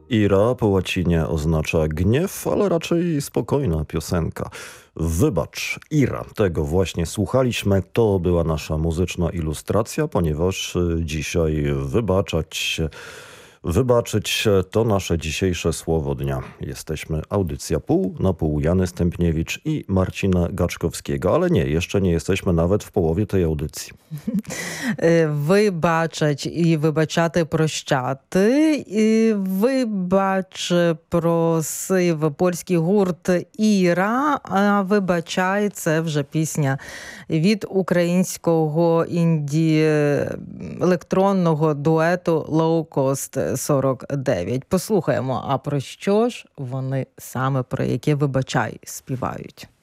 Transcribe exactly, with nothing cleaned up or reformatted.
Ira po łacinie oznacza gniew, ale raczej spokojna piosenka. Wybacz, Ira, tego właśnie słuchaliśmy. To była nasza muzyczna ilustracja, ponieważ y, dzisiaj wybaczać, wybaczyć to nasze dzisiejsze słowo dnia. Jesteśmy audycja pół na pół Jany Stępniewicz i Marcina Gaczkowskiego, ale nie, jeszcze nie jesteśmy nawet w połowie tej audycji. Вибачать і вибачати, прощати. І вибач просив польський гурт «Іра», а «Вибачай» – це вже пісня від українського інді-електронного дуету Low Cost сорок дев'ять. Послухаємо, а про що ж вони саме, про яке «Вибачай» співають.